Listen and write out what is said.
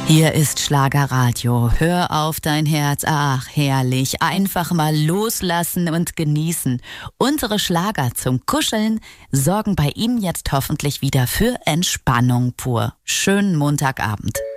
Hier ist Schlagerradio. Hör auf dein Herz. Ach, herrlich. Einfach mal loslassen und genießen. Unsere Schlager zum Kuscheln sorgen bei Ihnen jetzt hoffentlich wieder für Entspannung pur. Schönen Montagabend.